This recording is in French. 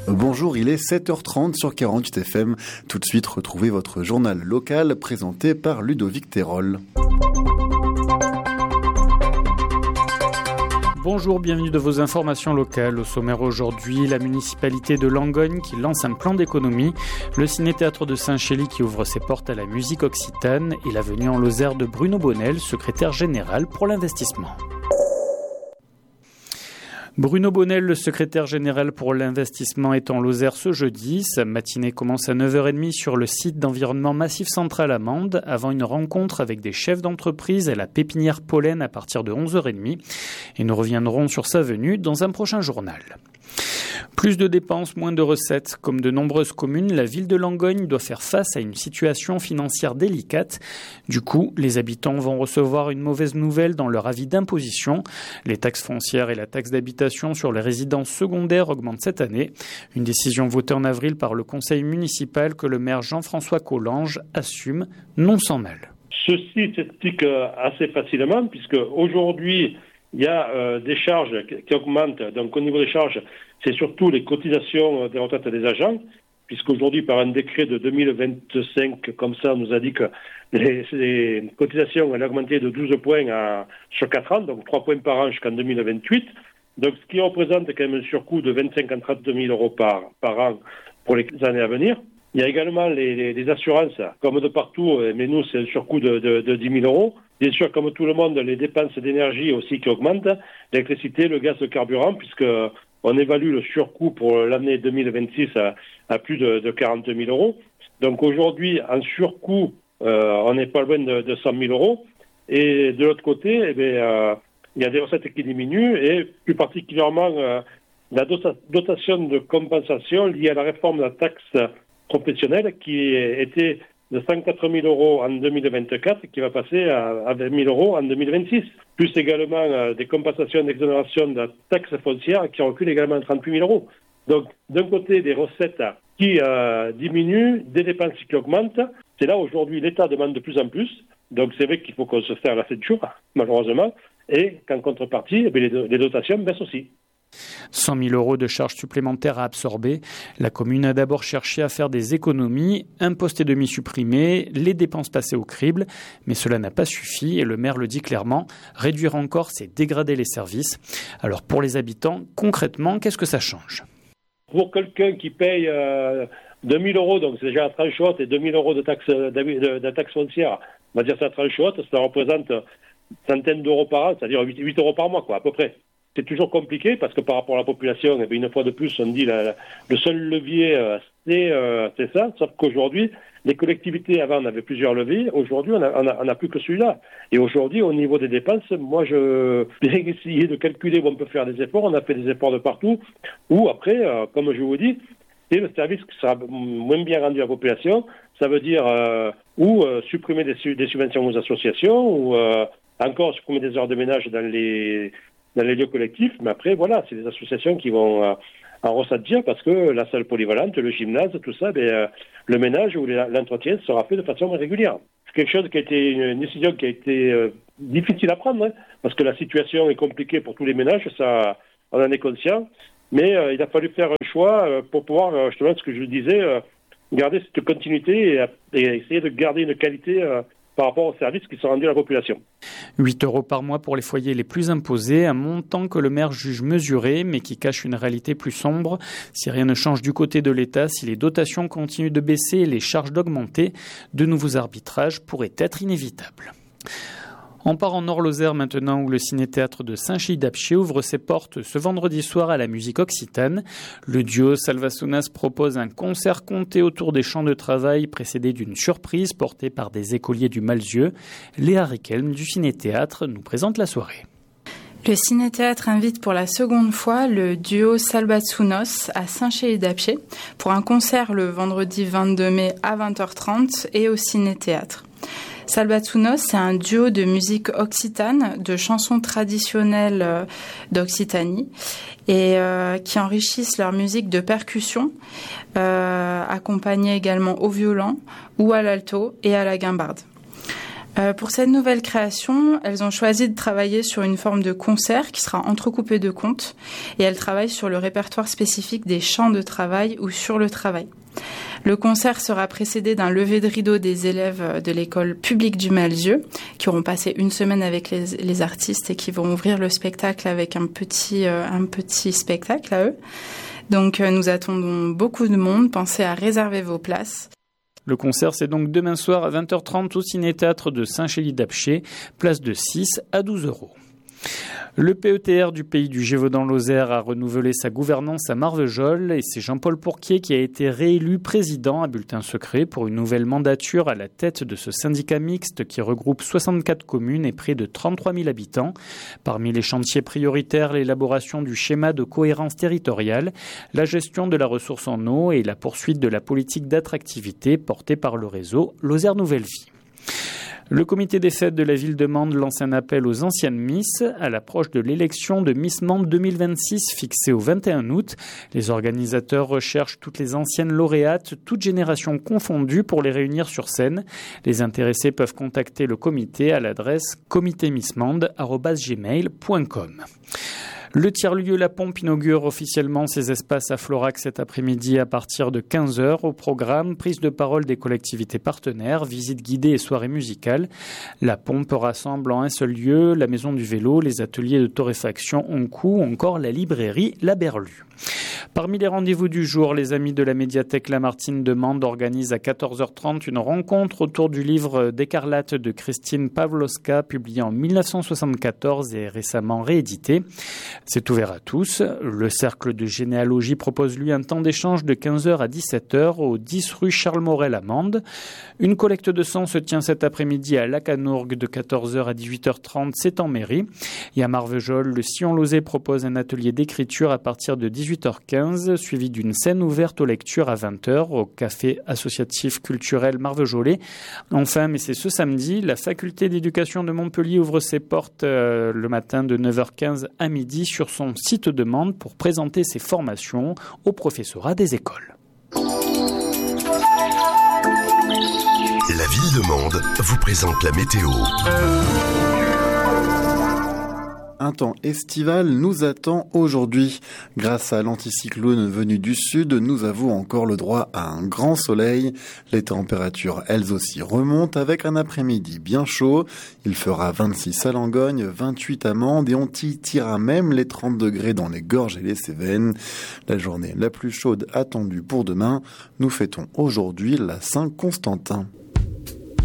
Bonjour, il est 7h30 sur 48 FM. Tout de suite, retrouvez votre journal local présenté par Ludovic Terol. Bonjour, bienvenue de vos informations locales. Au sommaire aujourd'hui, la municipalité de Langogne qui lance un plan d'économie, le ciné-théâtre de Saint-Chély qui ouvre ses portes à la musique occitane et la venue en Lozère de Bruno Bonnel, secrétaire général pour l'investissement. Bruno Bonnel, le secrétaire général pour l'investissement, est en Lozère ce jeudi. Sa matinée commence à 9h30 sur le site d'environnement Massif Central à Mende, avant une rencontre avec des chefs d'entreprise à la pépinière Pollen à partir de 11h30. Et nous reviendrons sur sa venue dans un prochain journal. Plus de dépenses, moins de recettes. Comme de nombreuses communes, la ville de Langogne doit faire face à une situation financière délicate. Du coup, les habitants vont recevoir une mauvaise nouvelle dans leur avis d'imposition. Les taxes foncières et la taxe d'habitation sur les résidences secondaires augmentent cette année. Une décision votée en avril par le conseil municipal que le maire Jean-François Collange assume, non sans mal. Ceci s'explique assez facilement puisque aujourd'hui, il y a des charges qui augmentent. Donc au niveau des charges, c'est surtout les cotisations des retraites des agents, puisqu'aujourd'hui, par un décret de 2025, comme ça, on nous a dit que les cotisations allaient augmenter de 12 points sur 4 ans, donc 3 points par an jusqu'en 2028. Donc ce qui représente quand même un surcoût de 25 à 32 000 euros par an pour les années à venir. Il y a également les assurances, comme de partout, mais nous, c'est un surcoût de 10 000 euros. Bien sûr, comme tout le monde, les dépenses d'énergie aussi qui augmentent, l'électricité, le gaz, le carburant, puisque on évalue le surcoût pour l'année 2026 à plus de 40 000 euros. Donc aujourd'hui, en surcoût, on n'est pas loin de 100 000 euros. Et de l'autre côté, il y a des recettes qui diminuent, et plus particulièrement la dotation de compensation liée à la réforme de la taxe professionnelle qui était de 104 000 euros en 2024 et qui va passer à 20 000 euros en 2026. Plus également des compensations d'exonération de la taxe foncière qui recule également à 38 000 euros. Donc, d'un côté, des recettes qui diminuent, des dépenses qui augmentent. C'est là, aujourd'hui, l'État demande de plus en plus. Donc, c'est vrai qu'il faut qu'on se serre la ceinture, malheureusement. Et qu'en contrepartie, les dotations baissent aussi. 100 000 euros de charges supplémentaires à absorber. La commune a d'abord cherché à faire des économies, un poste et demi supprimé, les dépenses passées au crible, mais cela n'a pas suffi et le maire le dit clairement, réduire encore c'est dégrader les services. Alors pour les habitants, concrètement, qu'est-ce que ça change ? Pour quelqu'un qui paye 2 000 euros, donc c'est déjà la tranche haute, et 2 000 euros de taxe foncière, on va dire ça la tranche haute, ça représente centaines d'euros par an, c'est-à-dire 8 euros par mois, quoi, à peu près. C'est toujours compliqué parce que par rapport à la population, une fois de plus, on dit le seul levier, c'est ça. Sauf qu'aujourd'hui, les collectivités, avant, on avait plusieurs leviers. Aujourd'hui, on n'a plus que celui-là. Et aujourd'hui, au niveau des dépenses, moi, je vais essayer de calculer où on peut faire des efforts. On a fait des efforts de partout. Ou après, comme je vous dis, c'est le service qui sera moins bien rendu à la population. Ça veut dire supprimer des subventions aux associations ou encore supprimer des heures de ménage dans les lieux collectifs, mais après, voilà, c'est les associations qui vont en ressentir parce que la salle polyvalente, le gymnase, tout ça, le ménage ou l'entretien sera fait de façon régulière. C'est quelque chose qui a été une décision qui a été difficile à prendre, hein, parce que la situation est compliquée pour tous les ménages, ça, on en est conscient, mais il a fallu faire un choix pour pouvoir, justement, ce que je disais, garder cette continuité et essayer de garder une qualité par rapport aux services qui sont rendus à la population. 8 euros par mois pour les foyers les plus imposés, un montant que le maire juge mesuré, mais qui cache une réalité plus sombre. Si rien ne change du côté de l'État, si les dotations continuent de baisser et les charges d'augmenter, de nouveaux arbitrages pourraient être inévitables. On part en Nord-Lozère maintenant où le ciné-théâtre de Saint-Chély-d'Apcher ouvre ses portes ce vendredi soir à la musique occitane. Le duo Salvasunas propose un concert compté autour des champs de travail précédé d'une surprise portée par des écoliers du Malzieu. Léa Riquelme du ciné-théâtre nous présente la soirée. Le ciné-théâtre invite pour la seconde fois le duo Salvasunos à Saint-Chély-d'Apcher pour un concert le vendredi 22 mai à 20h30 et au ciné-théâtre. Salvasunos, c'est un duo de musique occitane, de chansons traditionnelles d'Occitanie et qui enrichissent leur musique de percussion, accompagnée également au violon ou à l'alto et à la guimbarde. Pour cette nouvelle création, elles ont choisi de travailler sur une forme de concert qui sera entrecoupé de contes et elles travaillent sur le répertoire spécifique des chants de travail ou sur le travail. Le concert sera précédé d'un lever de rideau des élèves de l'école publique du Malzieu qui auront passé une semaine avec les artistes et qui vont ouvrir le spectacle avec un petit spectacle à eux. Donc nous attendons beaucoup de monde, pensez à réserver vos places. Le concert, c'est donc demain soir à 20h30 au Ciné-Théâtre de Saint-Chély-d'Apcher, place de 6 à 12 €. Le PETR du pays du Gévaudan-Lozère a renouvelé sa gouvernance à Marvejols et c'est Jean-Paul Pourquier qui a été réélu président à bulletin secret pour une nouvelle mandature à la tête de ce syndicat mixte qui regroupe 64 communes et près de 33 000 habitants. Parmi les chantiers prioritaires, l'élaboration du schéma de cohérence territoriale, la gestion de la ressource en eau et la poursuite de la politique d'attractivité portée par le réseau Lozère Nouvelle Vie. Le comité des fêtes de la ville de Mende lance un appel aux anciennes Miss à l'approche de l'élection de Miss Mende 2026 fixée au 21 août. Les organisateurs recherchent toutes les anciennes lauréates, toutes générations confondues pour les réunir sur scène. Les intéressés peuvent contacter le comité à l'adresse comitémissmende@gmail.com. Le tiers-lieu La Pompe inaugure officiellement ses espaces à Florac cet après-midi à partir de 15h. Au programme, prise de parole des collectivités partenaires, visites guidées et soirées musicales. La Pompe rassemble en un seul lieu la maison du vélo, les ateliers de torréfaction Oncoup ou encore la librairie La Berlue. Parmi les rendez-vous du jour, les amis de la médiathèque Lamartine de Mende organisent à 14h30 une rencontre autour du livre d'Écarlate de Christine Pawlowska, publié en 1974 et récemment réédité. C'est ouvert à tous. Le cercle de généalogie propose lui un temps d'échange de 15h à 17h au 10 rue Charles Morel à Mende. Une collecte de sang se tient cet après-midi à Lacanourgue de 14h à 18h30, c'est en mairie. Et à Marvejols, le Sillon Lauzet propose un atelier d'écriture à partir de 18h15, suivi d'une scène ouverte aux lectures à 20h au café associatif culturel Marvejolais. Enfin, mais c'est ce samedi, la faculté d'éducation de Montpellier ouvre ses portes le matin de 9h15 à midi sur son site de Mende pour présenter ses formations au professorat des écoles. La ville de Mende vous présente la météo. Un temps estival nous attend aujourd'hui. Grâce à l'anticyclone venu du sud, nous avons encore le droit à un grand soleil. Les températures, elles aussi, remontent avec un après-midi bien chaud. Il fera 26 à Langogne, 28 à Mende et on titillera même les 30 degrés dans les Gorges et les Cévennes. La journée la plus chaude attendue pour demain. Nous fêtons aujourd'hui la Saint-Constantin.